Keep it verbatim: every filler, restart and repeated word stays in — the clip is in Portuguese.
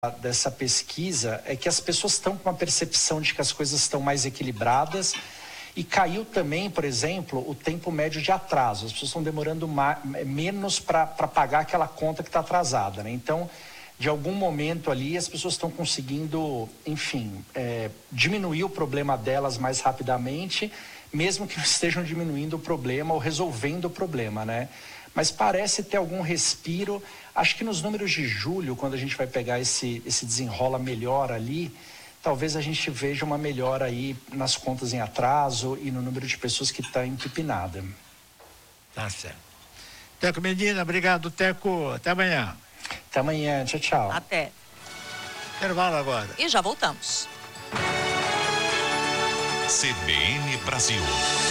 dessa pesquisa é que as pessoas estão com uma percepção de que as coisas estão mais equilibradas e caiu também, por exemplo, o tempo médio de atraso. As pessoas estão demorando mais, menos para pagar aquela conta que está atrasada, né? Então, de algum momento ali, as pessoas estão conseguindo, enfim, é, diminuir o problema delas mais rapidamente, mesmo que não estejam diminuindo o problema ou resolvendo o problema, né? Mas parece ter algum respiro. Acho que nos números de julho, quando a gente vai pegar esse, esse desenrola melhor ali, talvez a gente veja uma melhora aí nas contas em atraso e no número de pessoas que está empipinada. Tá certo. Teco Medina, obrigado, Teco. Até amanhã. Até amanhã. Tchau, tchau. Até. Intervalo agora. E já voltamos. C B N Brasil.